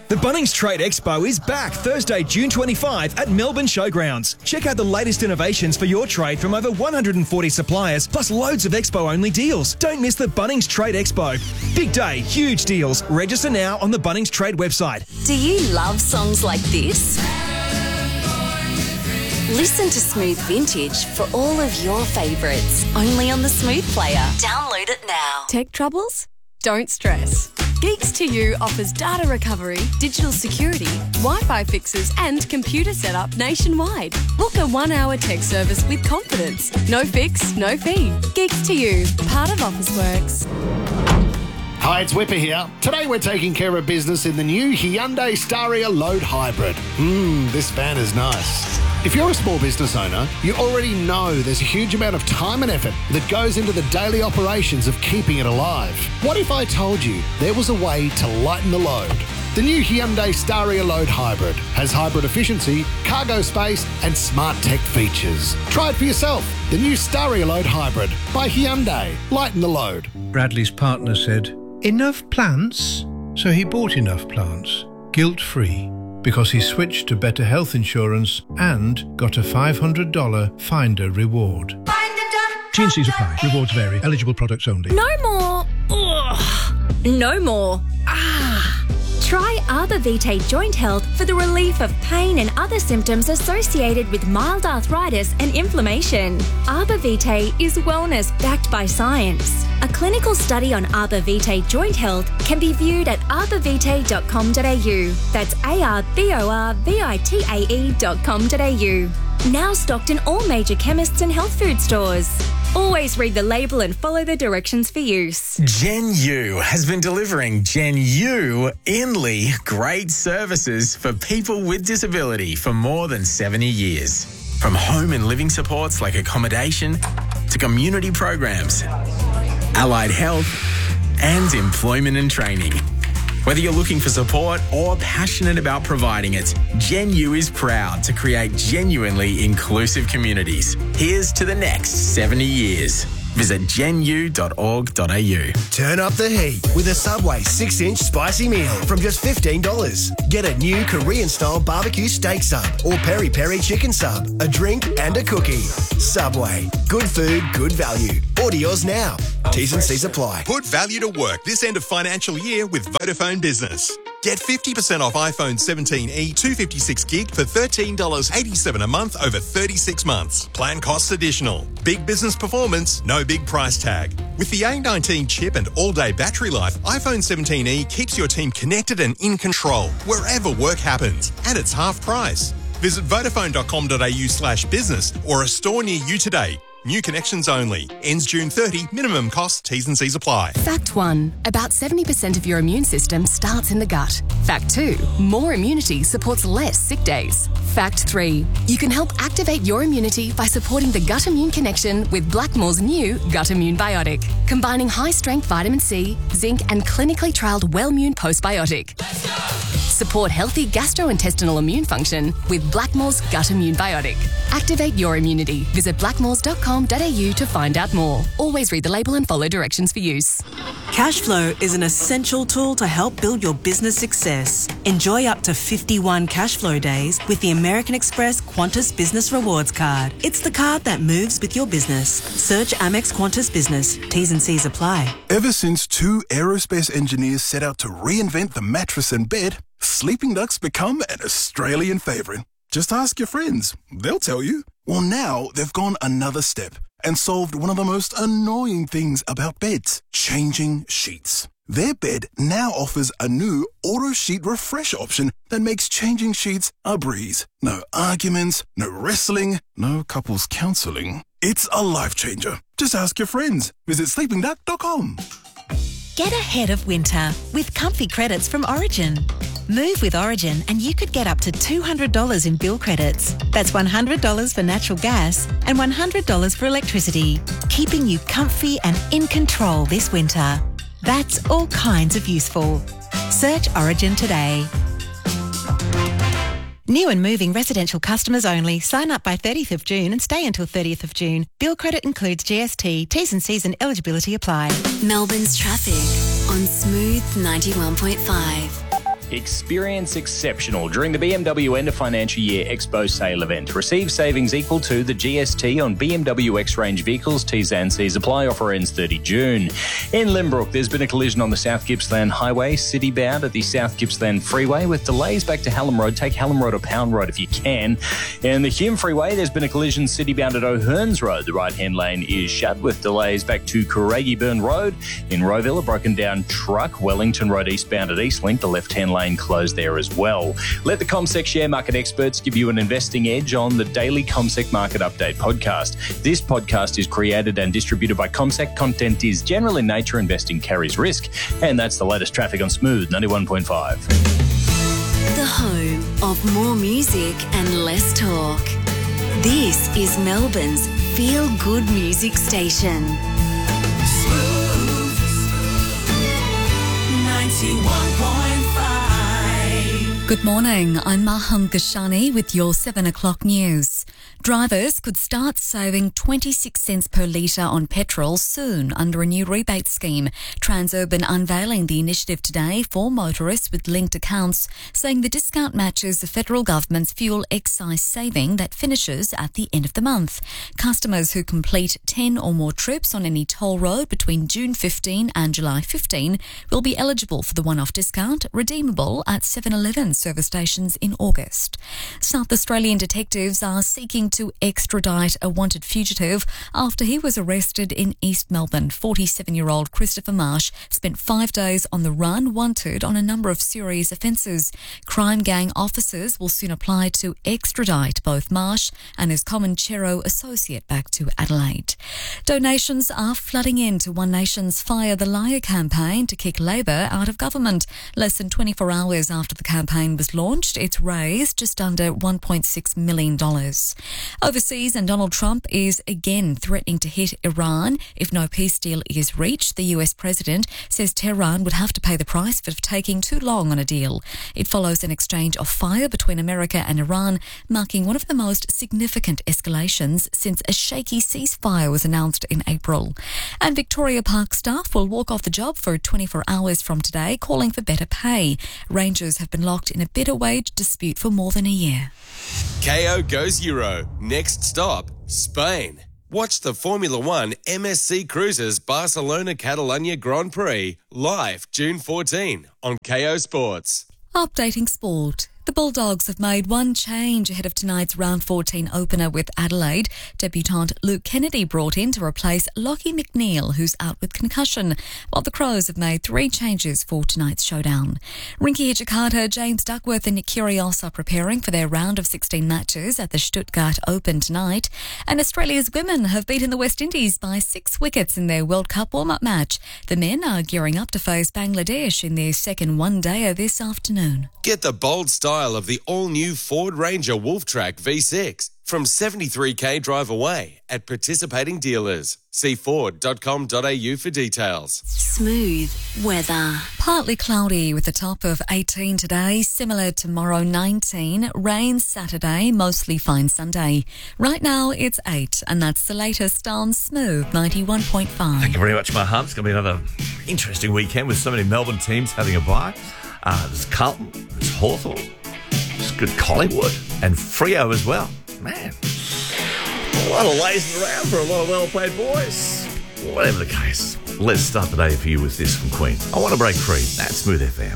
The Bunnings Trade Expo is back Thursday, June 25 at Melbourne Showgrounds. Check out the latest innovations for your trade from over 140 suppliers, plus loads of Expo-only deals. Don't miss the Bunnings Trade Expo. Big day, huge deals. Register now on the Bunnings Trade website. Do you love songs like this? Listen to Smooth Vintage for all of your favourites, only on the Smooth Player. Download it now. Tech troubles? Don't stress. Geeks2U offers data recovery, digital security, Wi-Fi fixes and computer setup nationwide. Book a 1-hour tech service with confidence. No fix, no fee. Geeks2U, part of Officeworks. Hi, it's Whipper here. Today we're taking care of business in the new Hyundai Staria Load Hybrid. This van is nice. If you're a small business owner, you already know there's a huge amount of time and effort that goes into the daily operations of keeping it alive. What if I told you there was a way to lighten the load? The new Hyundai Staria Load Hybrid has hybrid efficiency, cargo space and smart tech features. Try it for yourself. The new Staria Load Hybrid by Hyundai. Lighten the load. Bradley's partner said, "Enough plants?" So he bought enough plants, guilt-free, because he switched to better health insurance and got a $500 Finder reward. T&Cs apply. Rewards vary. Eligible products only. No more. Ugh. No more. Try Arbor Vitae Joint Health for the relief of pain and other symptoms associated with mild arthritis and inflammation. Arbor Vitae is wellness backed by science. A clinical study on Arbor Vitae Joint Health can be viewed at arborvitae.com.au. That's ARBORVITAE.com.au. Now stocked in all major chemists and health food stores. Always read the label and follow the directions for use. Gen U has been delivering Gen U Inley great services for people with disability for more than 70 years. From home and living supports like accommodation to community programs, allied health and employment and training. Whether you're looking for support or passionate about providing it, Gen U is proud to create genuinely inclusive communities. Here's to the next 70 years. Visit genu.org.au. Turn up the heat with a Subway 6-inch spicy meal from just $15. Get a new Korean-style barbecue steak sub or peri-peri chicken sub, a drink and a cookie. Subway. Good food, good value. Order yours now. T's and C's apply. Put value to work this end of financial year with Vodafone Business. Get 50% off iPhone 17e 256 gig for $13.87 a month over 36 months. Plan costs additional. Big business performance, no big price tag. With the A19 chip and all-day battery life, iPhone 17e keeps your team connected and in control wherever work happens. And it's half price. Visit vodafone.com.au/business or a store near you today. New connections only. Ends June 30. Minimum cost. T's and C's apply. Fact 1. About 70% of your immune system starts in the gut. Fact 2. More immunity supports less sick days. Fact 3. You can help activate your immunity by supporting the gut immune connection with Blackmore's new Gut Immune Biotic, combining high-strength vitamin C, zinc and clinically trialled Wellmune Postbiotic. Support healthy gastrointestinal immune function with Blackmore's Gut Immune Biotic. Activate your immunity. Visit blackmores.com.au to find out more. Always read the label and follow directions for use. Cashflow is an essential tool to help build your business success. Enjoy up to 51 Cashflow days with the American Express Qantas Business Rewards Card. It's the card that moves with your business. Search Amex Qantas Business. T's and C's apply. Ever since 2 aerospace engineers set out to reinvent the mattress and bed, Sleeping Duck's become an Australian favourite. Just ask your friends. They'll tell you. Well, now they've gone another step and solved one of the most annoying things about beds, changing sheets. Their bed now offers a new auto sheet refresh option that makes changing sheets a breeze. No arguments, no wrestling, no couples counselling. It's a life changer. Just ask your friends. Visit sleepingduck.com. Get ahead of winter with comfy credits from Origin. Move with Origin and you could get up to $200 in bill credits. That's $100 for natural gas and $100 for electricity, keeping you comfy and in control this winter. That's all kinds of useful. Search Origin today. New and moving residential customers only. Sign up by 30th of June and stay until 30th of June. Bill credit includes GST. T's and C's and eligibility apply. Melbourne's traffic on Smooth 91.5. Experience exceptional during the BMW End of Financial Year Expo Sale event. Receive savings equal to the GST on BMW X-Range vehicles. T's and C's apply. Offer ends 30 June. In Limbrook, there's been a collision on the South Gippsland Highway, city-bound at the South Gippsland Freeway with delays back to Hallam Road. Take Hallam Road or Pound Road if you can. In the Hume Freeway, there's been a collision city-bound at O'Hearns Road. The right-hand lane is shut with delays back to Craigieburn Road. In Rowville, a broken-down truck. Wellington Road eastbound at Eastlink. The left-hand lane closed there as well. Let the CommSec share market experts give you an investing edge on the daily CommSec Market Update podcast. This podcast is created and distributed by CommSec. Content is general in nature. Investing carries risk. And that's the latest traffic on Smooth 91.5. The home of more music and less talk. This is Melbourne's feel-good music station. Smooth 91.5. Good morning, I'm Maham Gashani with your 7 o'clock news. Drivers could start saving 26 cents per litre on petrol soon under a new rebate scheme. Transurban unveiling the initiative today for motorists with linked accounts, saying the discount matches the federal government's fuel excise saving that finishes at the end of the month. Customers who complete 10 or more trips on any toll road between June 15 and July 15 will be eligible for the one-off discount, redeemable at 7-Eleven service stations in August. South Australian detectives are seeking to extradite a wanted fugitive after he was arrested in East Melbourne. 47-year-old Christopher Marsh spent 5 days on the run, wanted on a number of serious offences. Crime gang officers will soon apply to extradite both Marsh and his Comanchero associate back to Adelaide. Donations are flooding in to One Nation's Fire the Liar campaign to kick Labor out of government. Less than 24 hours after the campaign was launched, it's raised just under $1.6 million. Overseas, and Donald Trump is again threatening to hit Iran if no peace deal is reached. The US president says Tehran would have to pay the price for taking too long on a deal. It follows an exchange of fire between America and Iran, marking one of the most significant escalations since a shaky ceasefire was announced in April. And Victoria Park staff will walk off the job for 24 hours from today, calling for better pay. Rangers have been locked in a bitter wage dispute for more than a year. KO goes Euro. Next stop, Spain. Watch the Formula One MSC Cruises Barcelona Catalunya Grand Prix live June 14 on KO Sports. Updating sport. The Bulldogs have made one change ahead of tonight's round 14 opener with Adelaide. Debutant Luke Kennedy brought in to replace Lockie McNeil, who's out with concussion, while the Crows have made 3 changes for tonight's showdown. Rinky Hijikata, James Duckworth and Nick Kyrgios are preparing for their round of 16 matches at the Stuttgart Open tonight. And Australia's women have beaten the West Indies by 6 wickets in their World Cup warm-up match. The men are gearing up to face Bangladesh in their second one-dayer this afternoon. Get the bold style of the all-new Ford Ranger Wolftrack V6 from 73k drive away at participating dealers. See Ford.com.au for details. Smooth weather. Partly cloudy with a top of 18 today, similar tomorrow 19. Rain Saturday, mostly fine Sunday. Right now it's 8, and that's the latest on Smooth 91.5. Thank you very much, Maham. It's going to be another interesting weekend with so many Melbourne teams having a bye. There's Carlton, there's Hawthorn, there's good Collingwood, and Freo as well. Man, a lot of lazing around for a lot of well-played boys. Whatever the case, let's start the day for you with this from Queen. I Want to Break Free. That's Smooth FM.